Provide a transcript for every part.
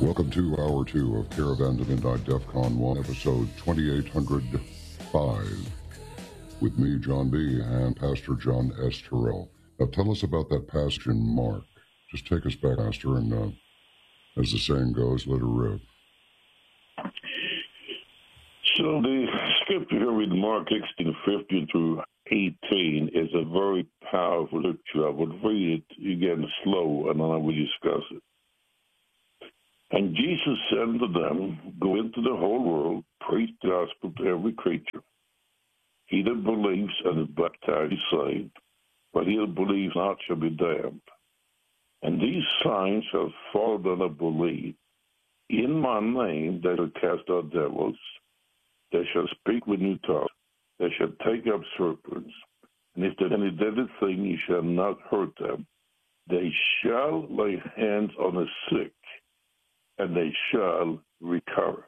Welcome to Hour 2 of Caravan to Midnight DEFCON 1, episode 2805, with me, John B., and Pastor John S. Terrell. Now tell us about that passage in Mark. Just take us back, Pastor, and as the saying goes, let her rip. So the scripture here in Mark 16:15 through 18 is a very powerful scripture. I would read it again slow, and then I will discuss it. And Jesus said unto them, Go into the whole world, preach the gospel to every creature. He that believes and is baptized is saved, but he that believes not shall be damned. And these signs shall follow them that believe. In my name they shall cast out devils, they shall speak with new tongues, they shall take up serpents, and if there is any deadly thing, ye shall not hurt them. They shall lay hands on the sick, and they shall recover.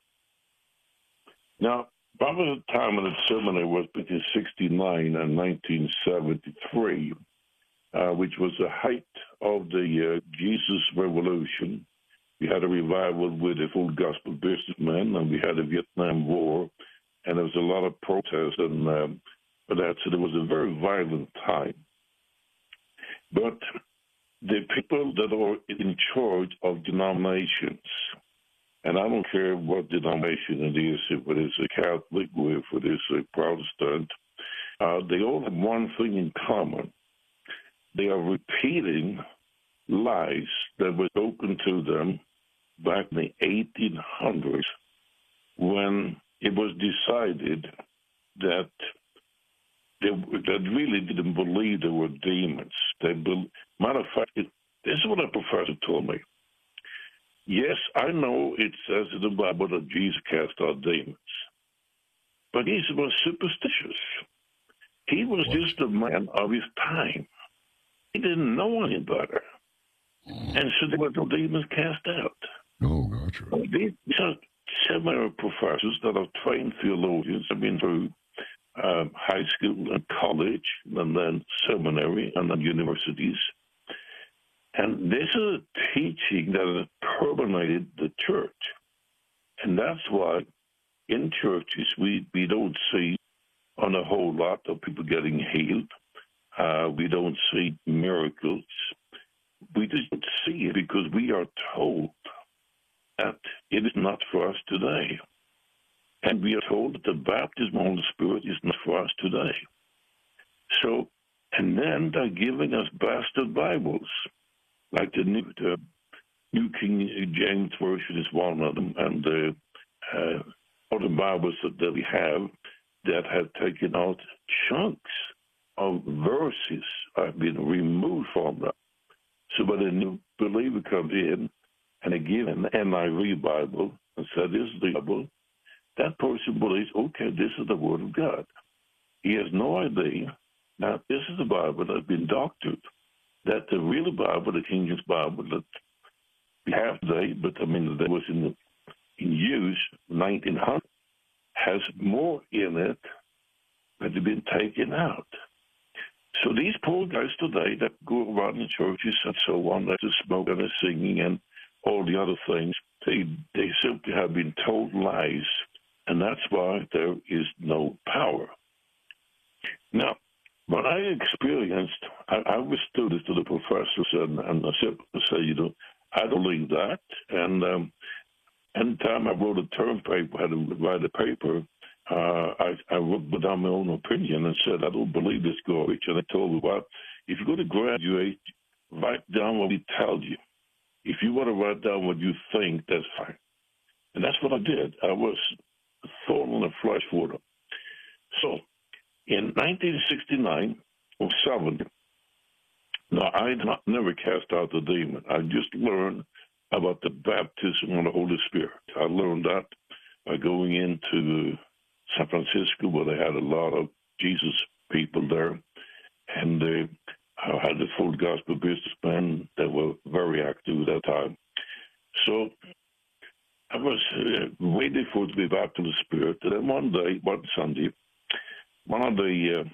Now, probably the time of the seminary was between 1969 and 1973, which was the height of the Jesus Revolution. We had a revival with the full gospel businessmen, and we had the Vietnam War, and there was a lot of protests, and for that, so it was a very violent time. But the people that are in charge of denominations, and I don't care what denomination it is, if it is a Catholic or if it is a Protestant, they all have one thing in common. They are repeating lies that were spoken to them back in the 1800s when it was decided that they really didn't believe there were demons. Matter of fact, this is what a professor told me. Yes, I know it says in the Bible that Jesus cast out demons, but he was superstitious. He was just a man of his time. He didn't know any better. And so there were no demons cast out. Oh, gotcha. These are seminary professors that are trained theologians, have been through high school and college, and then seminary, and then universities. And this is a teaching that has permeated the church. And that's why in churches we don't see on a whole lot of people getting healed. We don't see miracles. We just don't see it because we are told that it is not for us today. And we are told that the baptism of the Spirit is not for us today. So, and then they're giving us bastard Bibles, like the New King James Version is one of them, and the other Bibles that we have that have taken out chunks of verses have been removed from them. So when a new believer comes in and they give an NIV Bible and say, this is the Bible, that person believes, okay, this is the Word of God. He has no idea that this is the Bible that has been doctored, that the real Bible, the King James Bible that we have today, but I mean that was in use 1900, has more in it that have been taken out. So these poor guys today that go around in churches and so on, that is smoke and singing and all the other things, they simply have been told lies, and that's why there is no power. Now, what I experienced, I was student to the professors, and I simply say, I don't believe that. And anytime I wrote a term paper, had to write a paper, I wrote down my own opinion and said, I don't believe this garbage. And I told them, well, if you're going to graduate, write down what we tell you. If you want to write down what you think, that's fine. And that's what I did. I was thorn in the flesh for them. So, in 1969 or 70, now I never cast out the demon. I just learned about the baptism of the Holy Spirit. I learned that by going into San Francisco, where they had a lot of Jesus people there, and they had the full gospel businessmen that were very active at that time. So I was waiting for it to be baptized in the Spirit, and then one Sunday, one of the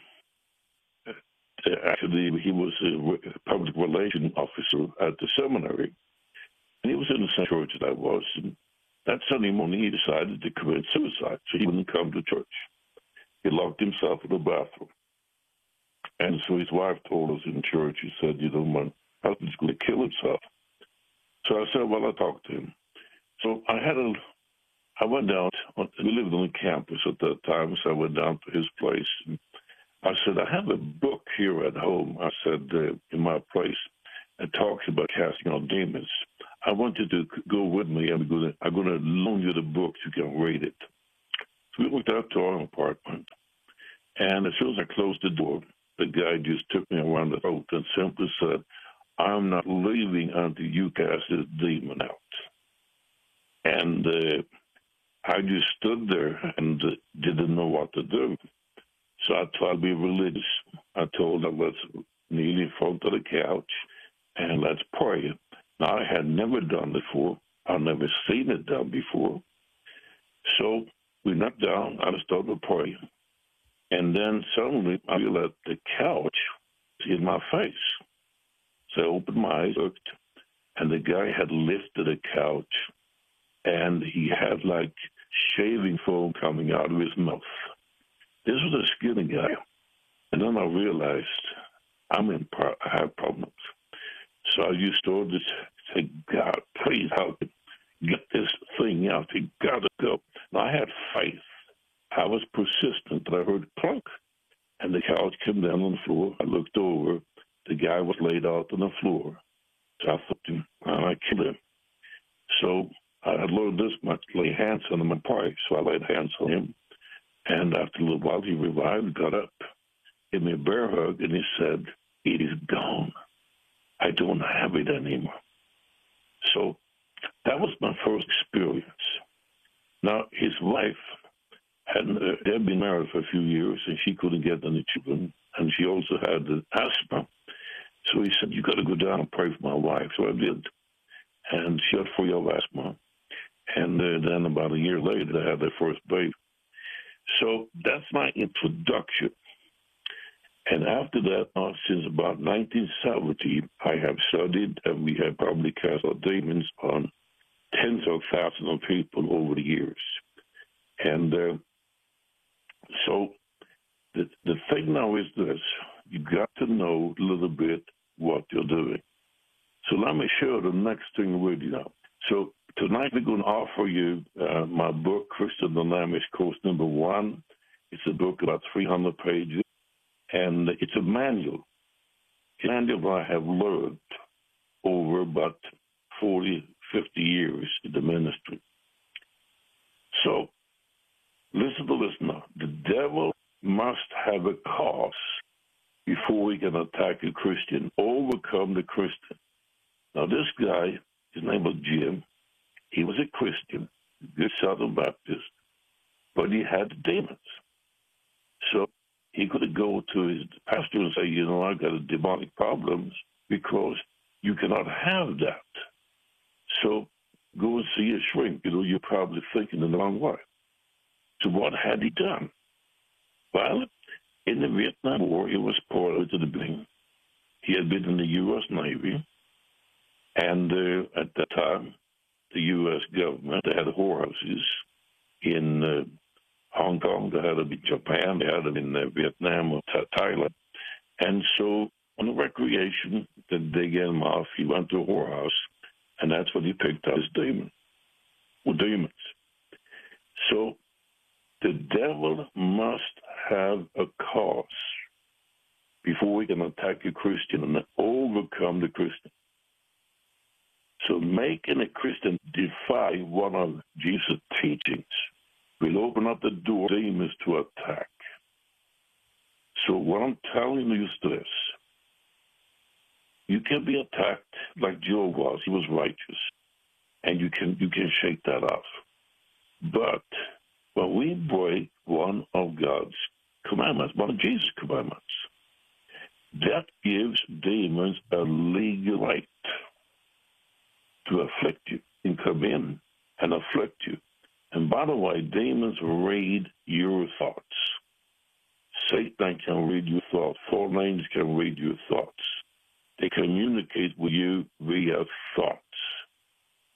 actually, he was a public relations officer at the seminary, and he was in the same church that I was. And that Sunday morning, he decided to commit suicide, so he wouldn't come to church. He locked himself in the bathroom. And so his wife told us in church, he said, my husband's going to kill himself. So I said, well, I'll talk to him. So I went down, we lived on the campus at that time, so I went down to his place. And I said, I have a book here at home, I said, in my place, that talks about casting out demons. I want you to go with me. I'm going to loan you the book so you can read it. So we went out to our apartment. And as soon as I closed the door, the guy just took me around the throat and simply said, I'm not leaving until you cast this demon out. And I just stood there and didn't know what to do. So I tried to be religious. I told him, let's kneel in front of the couch and let's pray. Now, I had never done it before. I've never seen it done before. So we knelt down. I started praying. And then suddenly I realized the couch was in my face. So I opened my eyes, looked, and the guy had lifted the couch, and he had like shaving foam coming out of his mouth. This was a skinny guy. And then I realized I have problems. So I just started to say, God, please help me get this thing out. He got to go. Now, I had faith. I was persistent, but I heard a clunk, and the couch came down on the floor. I looked over. The guy was laid out on the floor. So I thought, I killed him. So I had learned this much, lay hands on him and pray. So I laid hands on him. And after a little while, he revived, got up, gave me a bear hug, and he said, it is gone. I don't have it anymore. So that was my first experience. Now, his wife they'd been married for a few years, and she couldn't get any children, and she also had asthma. So he said, you got to go down and pray for my wife. So I did. And she had free of asthma. And then about a year later, they had their first baby. So that's my introduction. And after that, since about 1970, I have studied, and we have probably cast out demons on tens of thousands of people over the years. And so the thing now is this. You got to know a little bit what you're doing. So let me share the next thing with you now. So tonight we're going to offer you my book, Christian Dynamics Course Number 1. It's a book about 300 pages, and it's a manual. A manual I have learned over about 40, 50 years in the ministry. So listen to this now. The devil must have a cause before he can attack a Christian, overcome the Christian. Now, this guy, his name was Jim. He was a Christian, good Southern Baptist, but he had demons. So he could go to his pastor and say, I got demonic problems, because you cannot have that. So go and see a shrink. You're probably thinking in the wrong way. So what had he done? Well, in the Vietnam War, he was part of the beginning. He had been in the U.S. Navy, and at that time, the U.S. government, they had whorehouses in Hong Kong, they had them in Japan, they had them in Vietnam or Thailand. And so on the recreation, they get him off, he went to a whorehouse, and that's when he picked up his demons. So the devil must have a cause before he can attack a Christian and overcome the Christian. So making a Christian defy one of Jesus' teachings will open up the door for demons to attack. So what I'm telling you is this. You can be attacked like Job was. He was righteous. And you can shake that off. But when we break one of God's commandments, one of Jesus' commandments, that gives demons a legal right to afflict you and come in and afflict you. And by the way, demons read your thoughts. Satan can read your thoughts. Fallen angels can read your thoughts. They communicate with you via thoughts.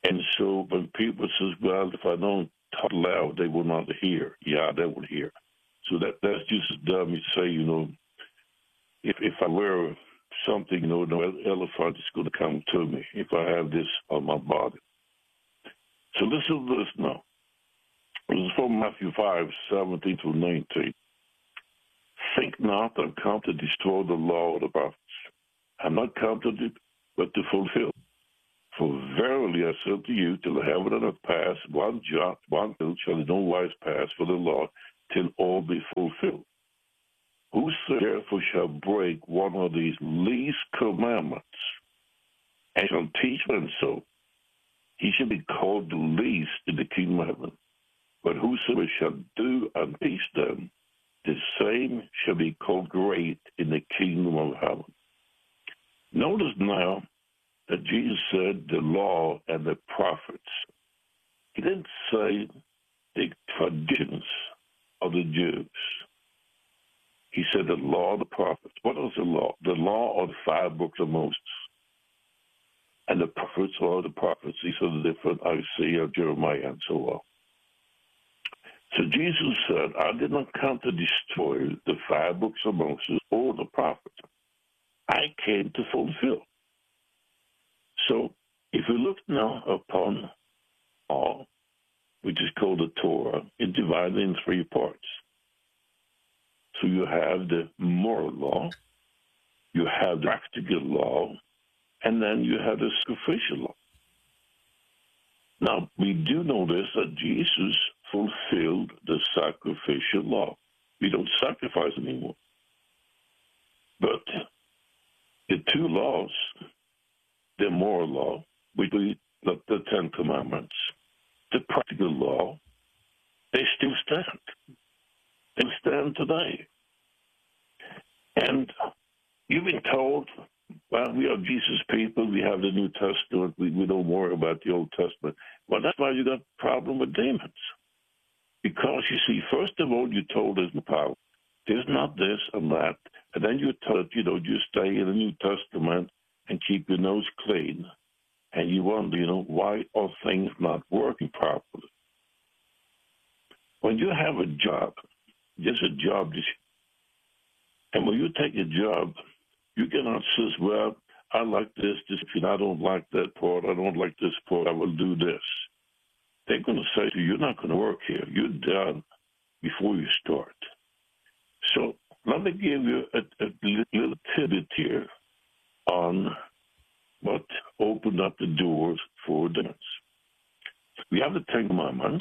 And so when people says, well, if I don't talk loud, they will not hear. Yeah, they will hear. So that's just as dumb as say, if I wear something, the elephant is going to come to me if I have this on my body. So listen to this now. This is from Matthew 5:17 through 19. Think not I've come to destroy the law of the prophets. I'm not come to do, but to fulfill. For verily I say to you, till the heaven and earth pass, one jot, one tittle shall in no wise pass for the law, till all be fulfilled. Whoso therefore shall break one of these least commandments, and shall teach men so, he shall be called the least in the kingdom of heaven. But whosoever shall do and teach them, the same shall be called great in the kingdom of heaven. Notice now that Jesus said the law and the prophets. He didn't say the traditions of the Jews. He said the law of the prophets. What is the law? The law of the 5 books of Moses. And the prophets are the prophets. These are the different Isaiah, Jeremiah, and so on. So Jesus said, I did not come to destroy the 5 books of Moses or the prophets. I came to fulfill. So if we look now upon all, which is called the Torah, it's divided in 3 parts. So you have the moral law, you have the practical law, and then you have the sacrificial law. Now, we do know this, that Jesus fulfilled the sacrificial law. We don't sacrifice anymore. But the 2 laws, the moral law, which we the 10 commandments, the practical law, they still stand. They stand today. And you've been told, well, we are Jesus people, we have the New Testament, we don't worry about the Old Testament. Well, that's why you got a problem with demons. Because, you see, first of all, you're told there's no power. There's not this and that. And then you're told, you stay in the New Testament and keep your nose clean. And you wonder, why are things not working properly? When you have a job, just a job, and when you take a job, you cannot say, well, I like this, I don't like that part, I don't like this part, I will do this. They're going to say to you, you're not going to work here. You're done before you start. So let me give you a little tidbit here on what opened up the doors for demons. We have the 10 Commandments,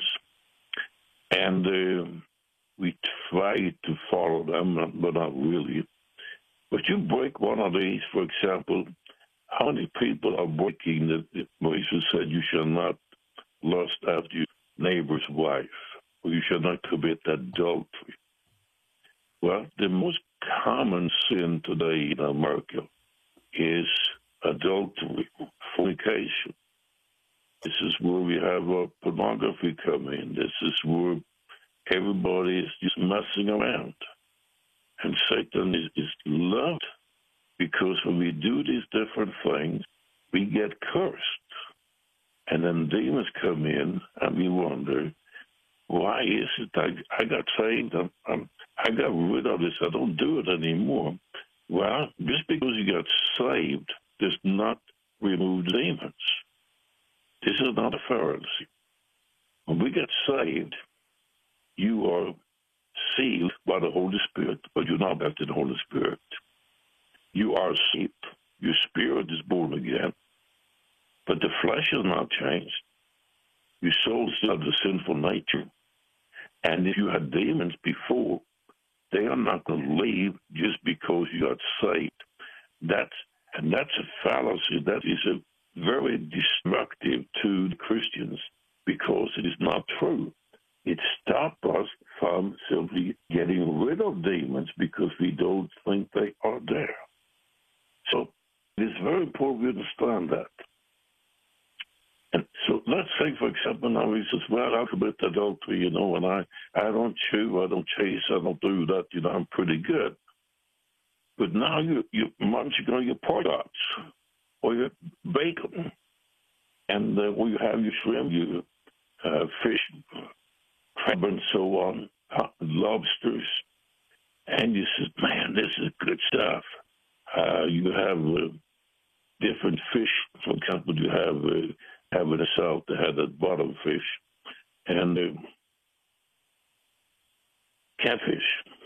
and we try to follow them, but not really. But you break one of these, for example, how many people are breaking that Moses said you shall not lust after your neighbor's wife, or you shall not commit adultery? Well, the most common sin today in America is adultery, fornication. This is where we have pornography come in. This is where everybody is just messing around. And Satan is loved because when we do these different things, we get cursed. And then demons come in, and we wonder, why is it I got saved, I got rid of this, I don't do it anymore? Well, just because you got saved does not remove demons. This is not a Pharisee. When we get saved, you are sealed by the Holy Spirit, but you're not baptized in the Holy Spirit. You are saved. Your spirit is born again, but the flesh is not changed. Your soul still has the sinful nature. And if you had demons before, they are not going to leave just because you got saved. That's a fallacy. That is a very destructive to the Christians because it is not true. It stops us from simply getting rid of demons because we don't think they are there. So it is very important we understand that. And so let's say, for example, now he says, well, I commit adultery, and I don't chew, I don't chase, I don't do that, I'm pretty good. But now you're munching on your pork chops or your bacon, And when you have your shrimp, you fish, crab, and so on, lobsters, and you say, man, this is good stuff. You have different fish. For example, you have in the south, they have that bottom fish, and catfish.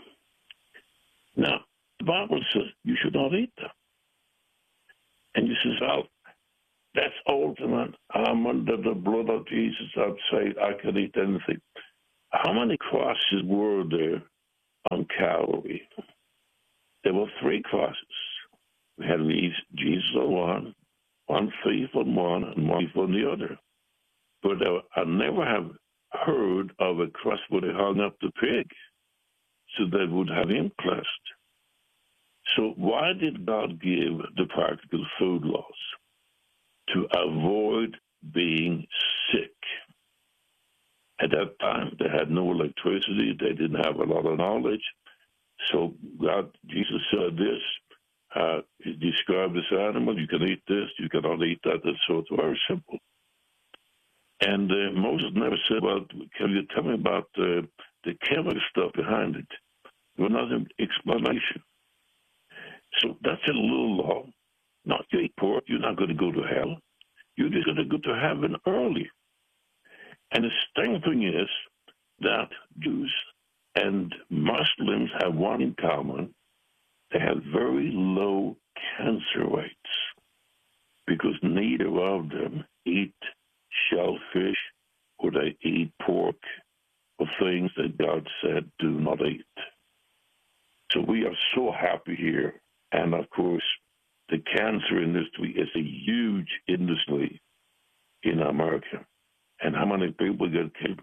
Now, the Bible says you should not eat them. And you say, well, that's ultimate. I'm under the blood of Jesus. I'd say I could eat anything. How many crosses were there on Calvary? There were 3 crosses. We had Jesus on one thief on one, and one thief on the other. But I never have heard of a cross where they hung up the pig so they would have him blessed. So why did God give the practical food laws? To avoid being sick. At that time, they had no electricity. They didn't have a lot of knowledge. So Jesus said this. He described this animal. You can eat this. You cannot eat that. And so it's very simple. And Moses never said, well, can you tell me about the chemical stuff behind it? There was not an explanation. So that's a little law. Not you eat pork, you're not going to go to hell. You're just going to go to heaven early. And the strange thing is that Jews and Muslims have one in common. They have very low cancer rates because neither of them eat shellfish or they eat pork or things that God said do not eat. So we are so happy here. And of course, the cancer industry is a huge industry in America. And how many people get killed?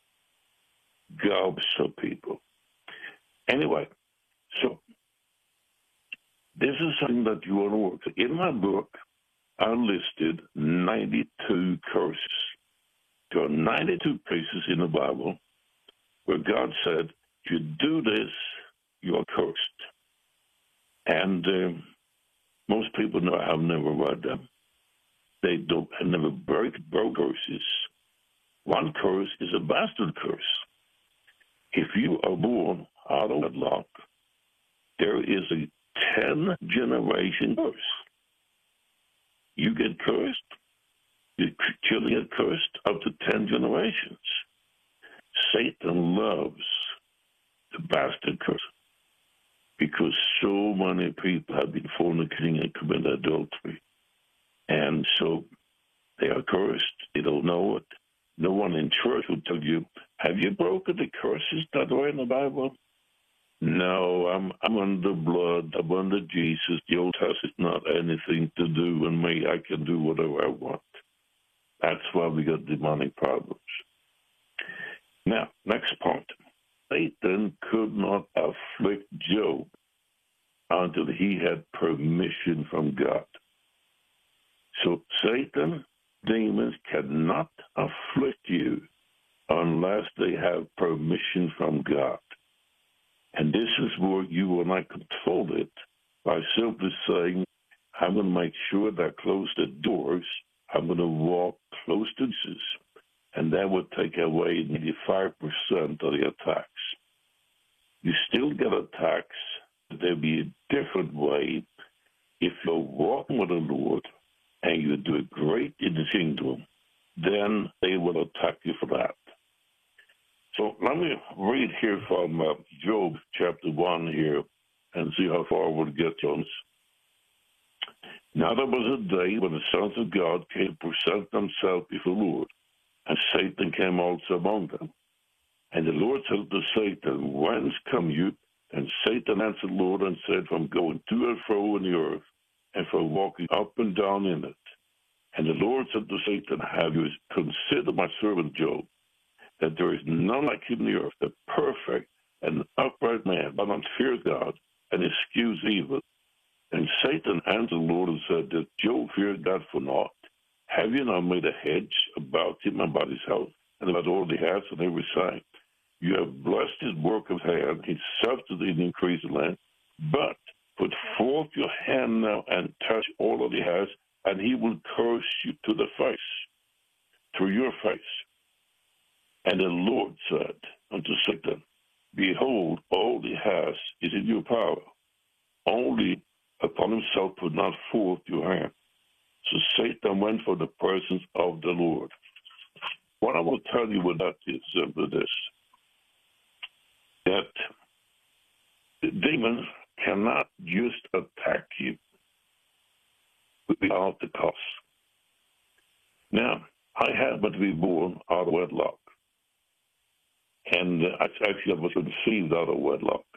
Gobs of people. Anyway, so this is something that you want to work. In my book, I listed 92 curses. There are 92 places in the Bible where God said, if you do this, you are cursed. And most people know I have never read them. They don't have never broke curses. One curse is a bastard curse. If you are born out of wedlock, there is a 10-generation curse. You get cursed, your children get cursed up to 10 generations. Satan loves the bastard curse because so many people have been fornicating and committing adultery. And so they are cursed. They don't know it. No one in church will tell you, have you broken the curses that are in the Bible? No, I'm under blood. I'm under Jesus. The Old Testament is not anything to do with me. I can do whatever I want. That's why we got demonic problems. Now, next point. Satan could not afflict Job until he had permission from God. So Satan, demons cannot afflict you unless they have permission from God. And this is where you and I control it by simply saying, I'm going to make sure that I close the doors. I'm going to walk close to Jesus. And that would take away 95% of the attacks. You still get attacks, but there'll be a different way if you're walking with the Lord and you do great in the kingdom, then they will attack you for that. So let me read here from Job chapter 1 here and see how far we'll get on this. Now there was a day when the sons of God came to present themselves before the Lord, and Satan came also among them. And the Lord said to Satan, whence come you? And Satan answered the Lord and said, from going to and fro in the earth, and from walking up and down in it. And the Lord said to Satan, have you considered my servant Job, that there is none like him in the earth, the perfect and upright man, but not fear God and eschews evil. And Satan answered the Lord and said, that Job feared God for naught. Have you not made a hedge about him and about his house, and about all he has on every side? You have blessed his work of hand, his substance increased the land. But put forth your hand now and touch all that he has, and he will curse you to the face. to your face. And the Lord said unto Satan, Behold, all he has is in your power. Only upon himself put not forth your hand. So Satan went for the presence of the Lord. What I will tell you with that is simply this, that the demon cannot just attack you without the cost. Now, I happened to be born out of wedlock. And actually, I was conceived out of wedlock.